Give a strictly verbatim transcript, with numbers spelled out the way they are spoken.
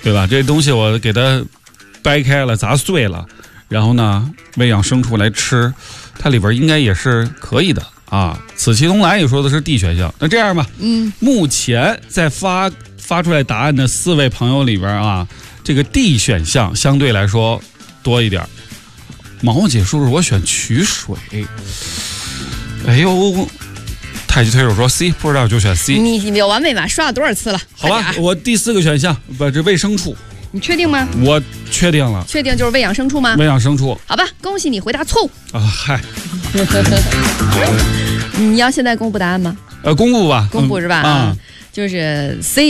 对吧？这东西我给它掰开了砸碎了，然后呢喂养牲畜来吃，它里边应该也是可以的啊。此其东来也说的是 D 选项。那这样吧， 嗯， 目前在发发出来答案的四位朋友里边啊，这个 D 选项相对来说多一点。毛姐叔叔，我选取水。哎呦，太极推手说 C， 不知道就选 C。 你你有完没完？刷了多少次了？ 好吧，我第四个选项，不，这喂牲畜。 你确定吗？ 我确定了。 确定就是喂养牲畜吗？ 喂养牲畜。 好吧，恭喜你回答错误。 啊，嗨。 你要现在公布答案吗？ 呃，公布吧。 公布是吧？ 嗯、啊， 就是 C。